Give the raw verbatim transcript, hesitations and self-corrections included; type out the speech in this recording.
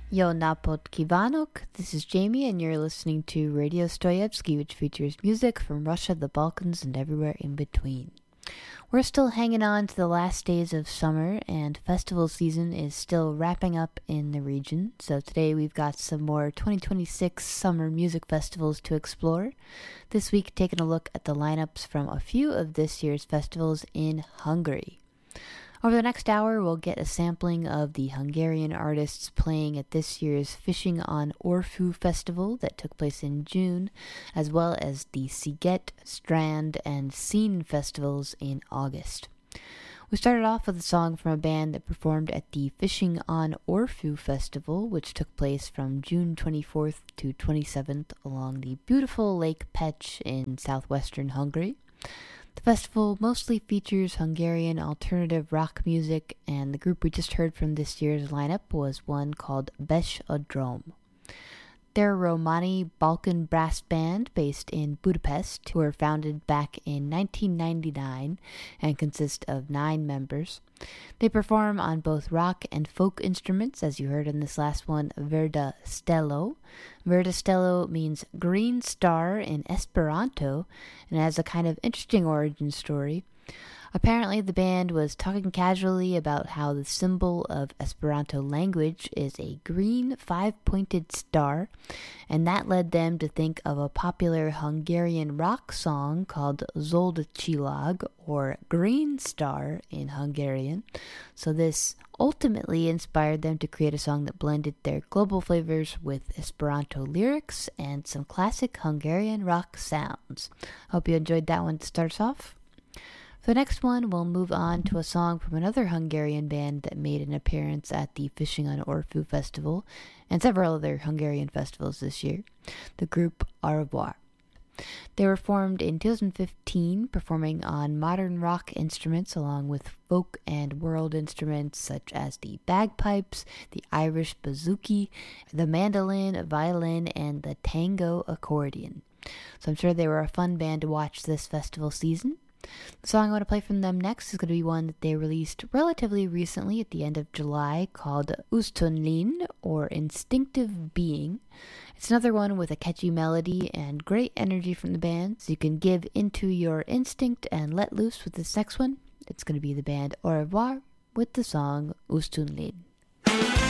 Yo napot kivanok, this is Jamie and you're listening to Radio Stoyevsky, which features music from Russia, the Balkans, and everywhere in between. We're still hanging on to the last days of summer, and festival season is still wrapping up in the region, so today we've got some more twenty twenty-six summer music festivals to explore. This week, taking a look at the lineups from a few of this year's festivals in Hungary. Over the next hour, we'll get a sampling of the Hungarian artists playing at this year's Fishing on Orfu Festival that took place in June, as well as the Sziget, Strand, and Scene festivals in August. We started off with a song from a band that performed at the Fishing on Orfu Festival, which took place from June twenty-fourth to twenty-seventh along the beautiful Lake Pech in southwestern Hungary. The festival mostly features Hungarian alternative rock music, and the group we just heard from this year's lineup was one called Besh a Drom. They're a Romani Balkan brass band based in Budapest, who were founded back in nineteen ninety-nine and consist of nine members. They perform on both rock and folk instruments, as you heard in this last one, Verda Stelo. Verda Stelo means green star in Esperanto, and has a kind of interesting origin story. Apparently, the band was talking casually about how the symbol of Esperanto language is a green five-pointed star, and that led them to think of a popular Hungarian rock song called Zöld Csillag, or Green Star in Hungarian. So this ultimately inspired them to create a song that blended their global flavors with Esperanto lyrics and some classic Hungarian rock sounds. Hope you enjoyed that one to start us off. For the next one, we'll move on to a song from another Hungarian band that made an appearance at the Fishing on Orfu Festival and several other Hungarian festivals this year, the group Au Revoir. They were formed in two thousand fifteen, performing on modern rock instruments along with folk and world instruments such as the bagpipes, the Irish bouzouki, the mandolin, violin, and the tango accordion. So I'm sure they were a fun band to watch this festival season. The song I want to play from them next is going to be one that they released relatively recently at the end of July called Ustunlin, or Instinctive Being. It's another one with a catchy melody and great energy from the band, so you can give into your instinct and let loose with this next one. It's going to be the band Au Revoir with the song Ustunlin.